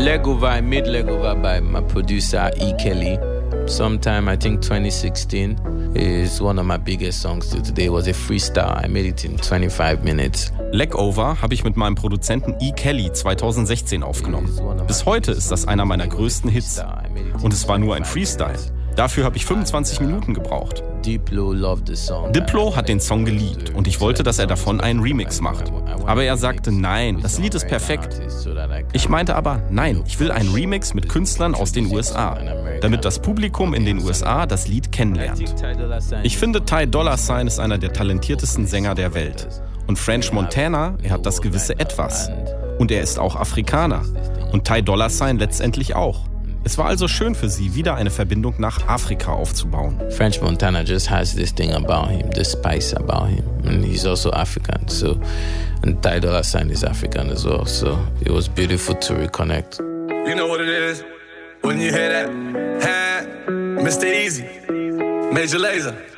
Lego Vibe, made Lego Vibe by my producer E. Kelly. Sometime, I think 2016, is one of my biggest songs till today. It was a freestyle. I made it in 25 minutes. Legover habe ich mit meinem Produzenten E. Kelly 2016 aufgenommen. Bis heute ist das einer meiner größten Hits. Und es war nur ein Freestyle. Dafür habe ich 25 Minuten gebraucht. Diplo hat den Song geliebt und ich wollte, dass er davon einen Remix macht. Aber er sagte, nein, das Lied ist perfekt. Ich meinte aber, nein, ich will einen Remix mit Künstlern aus den USA, damit das Publikum in den USA das Lied kennenlernt. Ich finde, Ty Dolla $ign ist einer der talentiertesten Sänger der Welt. Und French Montana, er hat das gewisse Etwas. Und er ist auch Afrikaner. Und Ty Dolla $ign letztendlich auch. Es war also schön für sie, wieder eine Verbindung nach Afrika aufzubauen. French Montana just has this thing about him, this spice about him. And he's also African, so. And Ty Dolla $ign is African as well, so it was beautiful to reconnect. You know what it is? When you hear that, Mr. Easy, Major Lazer.